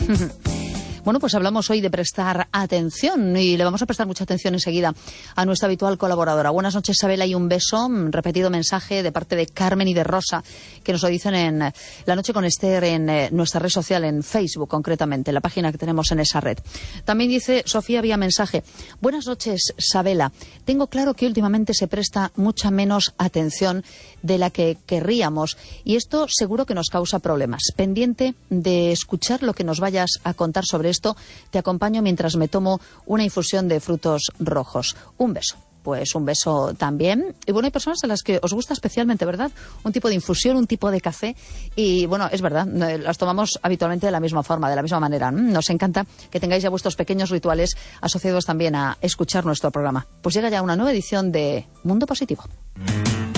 Bueno, pues hablamos hoy de prestar atención y le vamos a prestar mucha atención enseguida a nuestra habitual colaboradora. Buenas noches, Sabela, y un beso. Repetido mensaje de parte de Carmen y de Rosa, que nos lo dicen en La Noche con Esther, en nuestra red social, en Facebook concretamente, la página que tenemos en esa red. También dice Sofía vía mensaje: buenas noches, Sabela. Tengo claro que últimamente se presta mucha menos atención de la que querríamos y esto seguro que nos causa problemas. Pendiente de escuchar lo que nos vayas a contar sobre esto, te acompaño mientras me tomo una infusión de frutos rojos. Un beso. Pues un beso también. Y bueno, hay personas a las que os gusta especialmente, ¿verdad? Un tipo de infusión, un tipo de café. Y bueno, es verdad, las tomamos habitualmente de la misma forma, de la misma manera. Nos encanta que tengáis ya vuestros pequeños rituales asociados también a escuchar nuestro programa. Pues llega ya una nueva edición de Mundo Positivo.